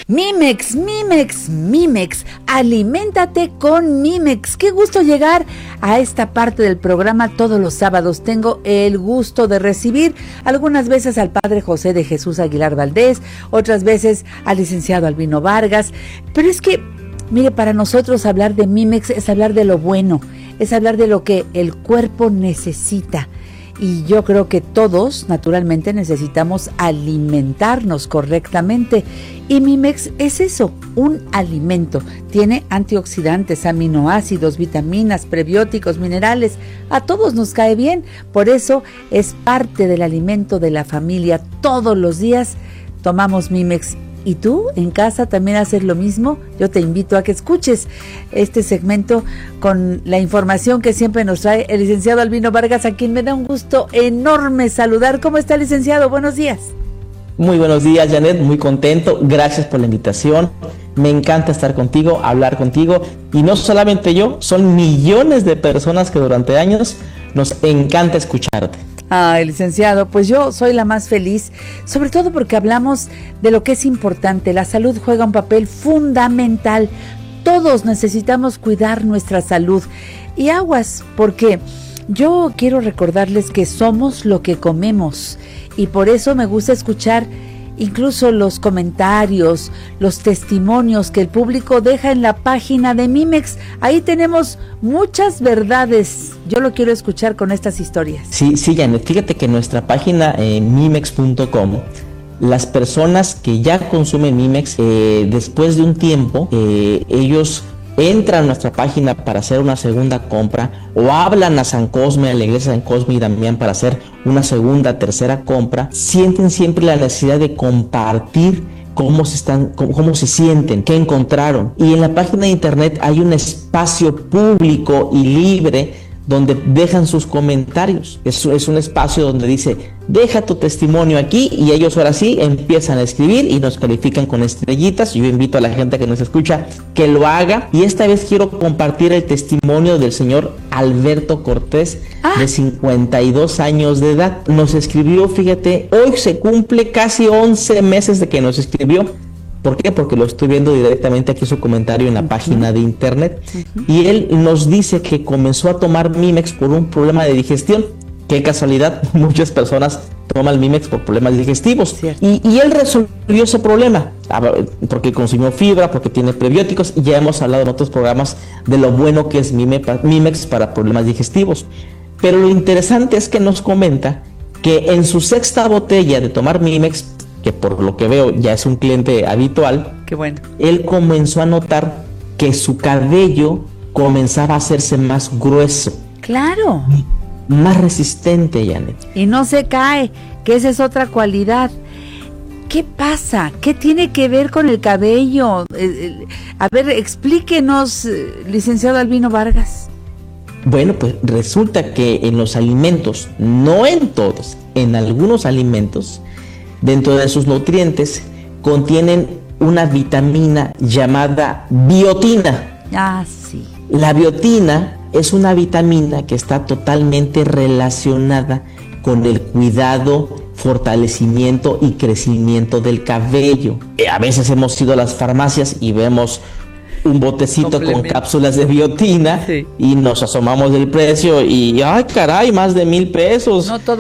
Mimex, Mimex, Mimex, aliméntate con Mimex. Qué gusto llegar a esta parte del programa todos los sábados. Tengo el gusto de recibir algunas veces al padre José de Jesús Aguilar Valdés, otras veces al licenciado Albino Vargas, pero es que, mire, para nosotros hablar de Mimex es hablar de lo bueno, es hablar de lo que el cuerpo necesita. Y yo creo que todos, naturalmente, necesitamos alimentarnos correctamente. Y Mimex es eso, un alimento. Tiene antioxidantes, aminoácidos, vitaminas, prebióticos, minerales. A todos nos cae bien. Por eso es parte del alimento de la familia. Todos los días tomamos Mimex. ¿Y tú en casa también haces lo mismo? Yo te invito a que escuches este segmento con la información que siempre nos trae el licenciado Albino Vargas, a quien me da un gusto enorme saludar. ¿Cómo está, licenciado? Buenos días. Muy buenos días, Janet, muy contento. Gracias por la invitación. Me encanta estar contigo, hablar contigo. Y no solamente yo, son millones de personas que durante años nos encanta escucharte. Ay, licenciado, pues yo soy la más feliz, sobre todo porque hablamos de lo que es importante. La salud juega un papel fundamental. Todos necesitamos cuidar nuestra salud. Y aguas, porque yo quiero recordarles que somos lo que comemos. Y por eso me gusta escuchar incluso los comentarios, los testimonios que el público deja en la página de Mimex. Ahí tenemos muchas verdades. Yo lo quiero escuchar con estas historias. Sí, Janet, fíjate que en nuestra página mimex.com, las personas que ya consumen Mimex, después de un tiempo, ellos entran a nuestra página para hacer una segunda compra, o hablan a San Cosme, a la iglesia de San Cosme y Damián, para hacer una segunda, tercera compra. Sienten siempre la necesidad de compartir cómo se sienten, qué encontraron. Y en la página de internet hay un espacio público y libre donde dejan sus comentarios. Es un espacio donde dice, deja tu testimonio aquí, y ellos ahora sí empiezan a escribir y nos califican con estrellitas. Yo invito a la gente que nos escucha que lo haga, y esta vez quiero compartir el testimonio del señor Alberto Cortés, de 52 años de edad. Nos escribió, fíjate, hoy se cumple casi 11 meses de que nos escribió. ¿Por qué? Porque lo estoy viendo directamente aquí su comentario en la página de internet. Y él nos dice que comenzó a tomar Mimex por un problema de digestión. Qué casualidad, muchas personas toman el Mimex por problemas digestivos. Y él resolvió ese problema, porque consumió fibra, porque tiene prebióticos. Ya hemos hablado en otros programas de lo bueno que es Mimex para problemas digestivos. Pero lo interesante es que nos comenta que en su sexta botella de tomar Mimex, que por lo que veo ya es un cliente habitual, qué bueno, él comenzó a notar que su cabello comenzaba a hacerse más grueso. Claro. Más resistente, Janet. Y no se cae, que esa es otra cualidad. ¿Qué pasa? ¿Qué tiene que ver con el cabello? A ver, explíquenos, licenciado Albino Vargas. Bueno, pues resulta que en los alimentos, no en todos, en algunos alimentos, dentro de sus nutrientes, contienen una vitamina llamada biotina. Ah, sí. La biotina es una vitamina que está totalmente relacionada con el cuidado, fortalecimiento y crecimiento del cabello. A veces hemos ido a las farmacias y vemos un botecito con cápsulas de biotina, sí, y nos asomamos del precio y ¡ay, caray! Más de $1,000. No todo